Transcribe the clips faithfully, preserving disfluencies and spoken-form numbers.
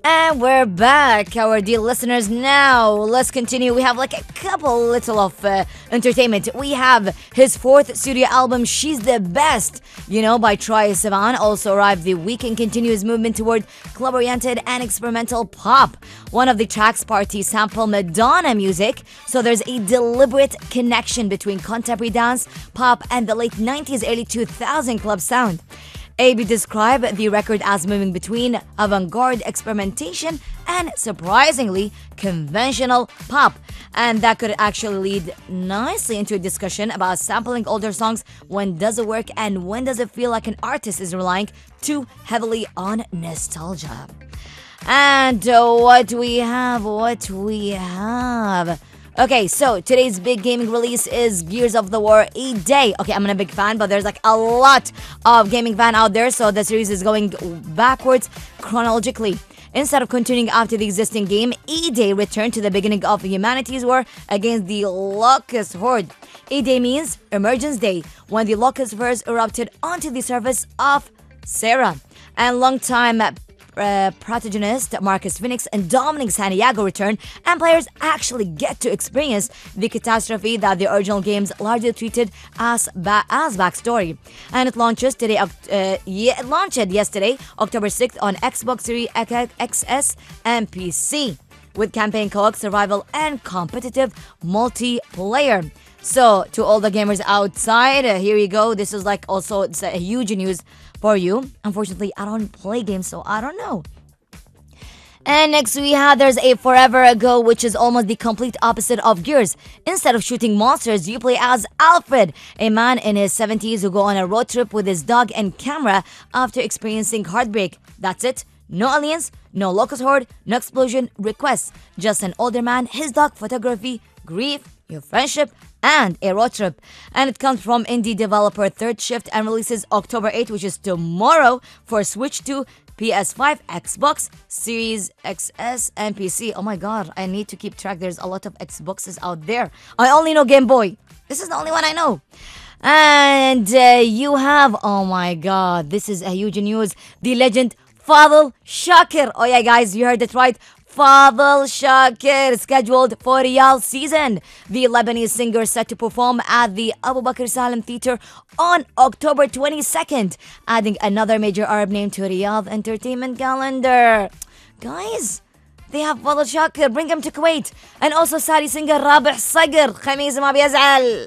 And we're back, our dear listeners. Now, let's continue. We have like a couple little of uh, entertainment. We have his fourth studio album, She's the Best, you know, by Troye Sivan. Also arrived the week and continue his movement toward club-oriented and experimental pop. One of the tracks, Party, sample Madonna music. So there's a deliberate connection between contemporary dance, pop, and the late nineties, early two thousand club sound. A B described the record as moving between avant-garde experimentation and surprisingly conventional pop. And that could actually lead nicely into a discussion about sampling older songs. When does it work and when does it feel like an artist is relying too heavily on nostalgia? And uh, what we have, what we have... Okay, so today's big gaming release is Gears of the War A Day. Okay, I'm not a big fan, but there's like a lot of gaming fan out there, so the series is going backwards chronologically. Instead of continuing after the existing game, E-Day returned to the beginning of humanity's war against the Locust Horde. E-Day means Emergence Day, when the Locust first erupted onto the surface of Sarah. And longtime Uh, protagonist Marcus Phoenix and Dominic Santiago return, and players actually get to experience the catastrophe that the original games largely treated as ba- as backstory. And it launches today. Uh, yeah, it launched yesterday, October sixth, on Xbox Series X S and P C, with campaign co-op, survival, and competitive multiplayer. So, to all the gamers outside, uh, here you go. This is like also it's a huge news for you. Unfortunately, I don't play games, so I don't know. And next we have there's a Forever Ago, which is almost the complete opposite of Gears. Instead of shooting monsters, you play as Alfred, a man in his seventies who go on a road trip with his dog and camera after experiencing heartbreak. That's it. No aliens, no locust horde, no explosion requests. Just an older man, his dog, photography, grief, your friendship, and a road trip. And it comes from indie developer Third Shift and releases October eighth, which is tomorrow, for Switch two, P S five, Xbox, Series X S, and P C. Oh my god, I need to keep track. There's a lot of Xboxes out there. I only know Game Boy. This is the only one I know. And uh, you have, oh my god, this is a huge news. The legend Fadel Shakir. Oh yeah, guys, you heard it right. Fadel Shakir scheduled for Riyadh season. The Lebanese singer set to perform at the Abu Bakr Salim Theatre on October twenty-second, adding another major Arab name to Riyadh entertainment calendar. Guys, they have Fadel Shakir, bring him to Kuwait. And also Saudi singer Rabih Sagir, خميس ما بيزعل.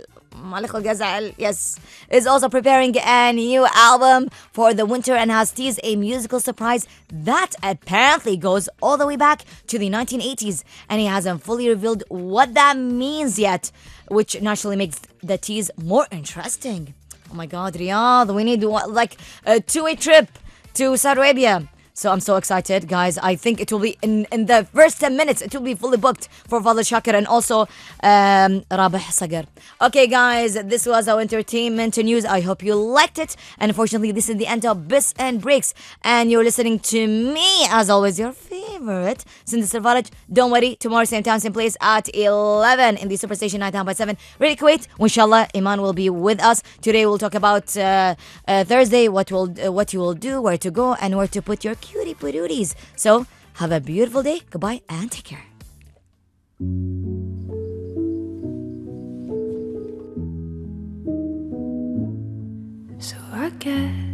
Yes, is also preparing a new album for the winter and has teased a musical surprise that apparently goes all the way back to the nineteen eighties, and he hasn't fully revealed what that means yet, which naturally makes the tease more interesting. Oh my god, Riyadh, we need like a two-way trip to Saudi Arabia. So I'm so excited, guys. I think it will be in, in the first ten minutes, it will be fully booked for Fadel Shakir and also um, Rabih Sagir. Okay, guys, this was our entertainment news. I hope you liked it. And unfortunately, this is the end of Bits and Breaks. And you're listening to me, as always, your favorite, Cindy Servalaj. Don't worry, tomorrow, same time, same place at eleven in the Superstation nine by seven. Ready, Kuwait? Inshallah, Iman will be with us. Today, we'll talk about uh, uh, Thursday, what, will, uh, what you will do, where to go, and where to put your cutie patooties. So have a beautiful day. Goodbye and take care. So I guess